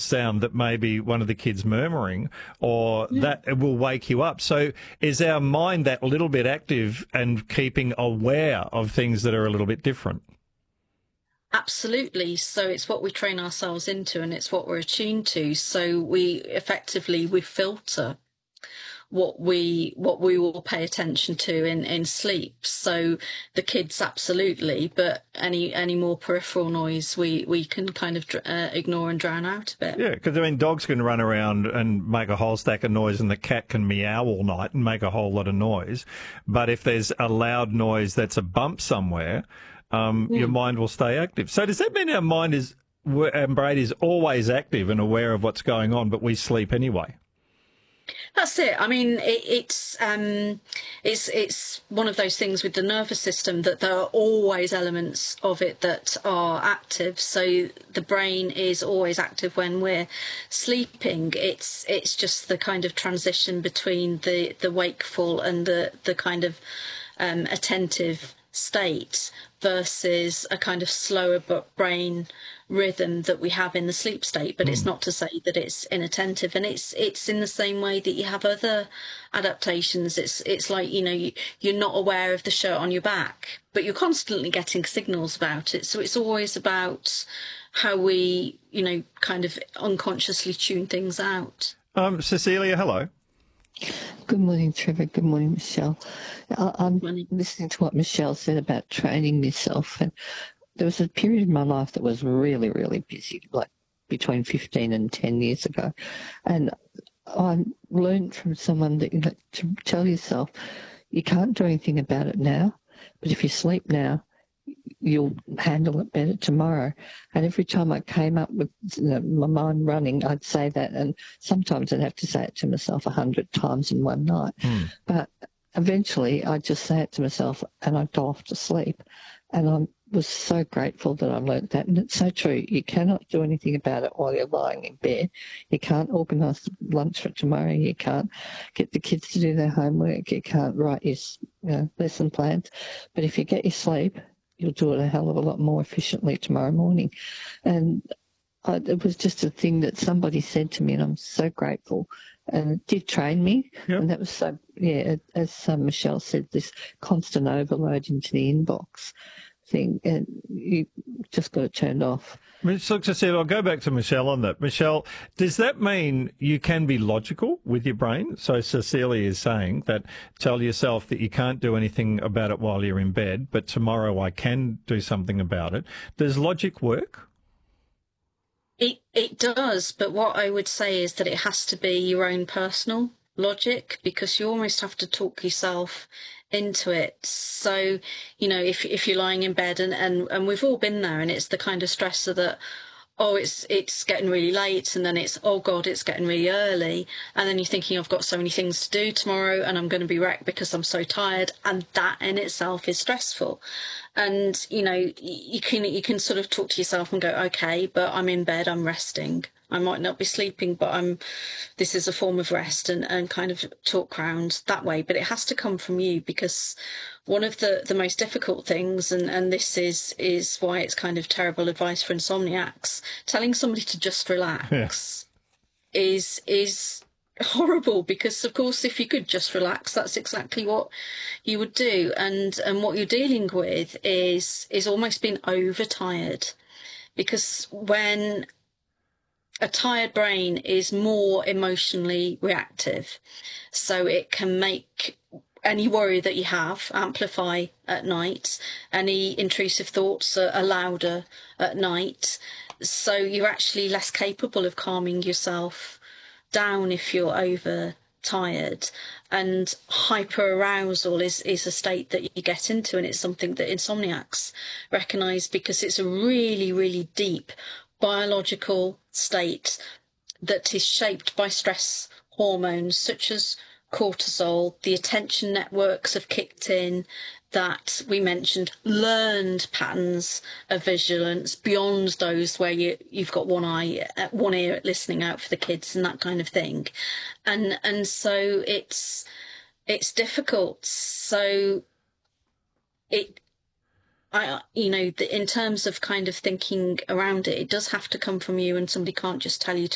sound that maybe one of the kids murmuring, or that it will wake you up. So is our mind that little bit active and keeping aware of things that are a little bit different? Absolutely. So it's what we train ourselves into, and it's what we're attuned to. So we filter what we will pay attention to in sleep. So the kids absolutely, but any more peripheral noise we can kind of ignore and drown out a bit. Yeah, because I mean, dogs can run around and make a whole stack of noise, and the cat can meow all night and make a whole lot of noise. But if there's a loud noise that's a bump somewhere, your mind will stay active. So does that mean our brain is always active and aware of what's going on, but we sleep anyway? That's it. I mean, it's one of those things with the nervous system that there are always elements of it that are active. So the brain is always active when we're sleeping. It's just the kind of transition between the wakeful and the kind of attentive state versus a kind of slower brain rhythm that we have in the sleep state. But it's not to say that it's inattentive, and it's in the same way that you have other adaptations. It's like, you're not aware of the shirt on your back, but you're constantly getting signals about it. So it's always about how we kind of unconsciously tune things out. Cecilia, hello. Good morning, Trevor. Good morning, Michelle. I'm listening to what Michelle said about training myself, and there was a period in my life that was really, really busy, like between 15 and 10 years ago, and I learned from someone that to tell yourself you can't do anything about it now, but if you sleep now, you'll handle it better tomorrow. And every time I came up with my mind running, I'd say that, and sometimes I'd have to say it to myself 100 times in one night. But eventually I'd just say it to myself and I'd go off to sleep. And I was so grateful that I learnt that. And it's so true. You cannot do anything about it while you're lying in bed. You can't organise lunch for tomorrow. You can't get the kids to do their homework. You can't write your lesson plans. But if you get your sleep, you'll do it a hell of a lot more efficiently tomorrow morning. And it was just a thing that somebody said to me, and I'm so grateful. And it did train me. Yep. And that was so, as Michelle said, this constant overload into the inbox thing, and you just got it turned off. So, I'll go back to Michelle on that. Michelle, does that mean you can be logical with your brain? So Cecilia is saying that tell yourself that you can't do anything about it while you're in bed, but tomorrow I can do something about it. Does logic work? It does, but what I would say is that it has to be your own personal logic, because you almost have to talk yourself into it. So, if you're lying in bed and we've all been there, and it's the kind of stressor that, oh, it's getting really late, and then it's, oh God, it's getting really early, and then you're thinking, I've got so many things to do tomorrow and I'm going to be wrecked because I'm so tired, and that in itself is stressful. And you can sort of talk to yourself and go, okay, but I'm in bed, I'm resting, I might not be sleeping, but this is a form of rest, and kind of talk round that way. But it has to come from you, because one of the most difficult things, and this is why it's kind of terrible advice for insomniacs, telling somebody to just relax is horrible, because of course if you could just relax, that's exactly what you would do. And what you're dealing with is almost being overtired, because when a tired brain is more emotionally reactive, so it can make any worry that you have amplify at night. Any intrusive thoughts are louder at night. So you're actually less capable of calming yourself down if you're overtired. And hyperarousal is a state that you get into, and it's something that insomniacs recognise, because it's a really, really deep biological state that is shaped by stress hormones such as cortisol. The attention networks have kicked in, that we mentioned, learned patterns of vigilance beyond those where you've got one ear listening out for the kids and that kind of thing. And so it's difficult. So in terms of kind of thinking around it, it does have to come from you, and somebody can't just tell you to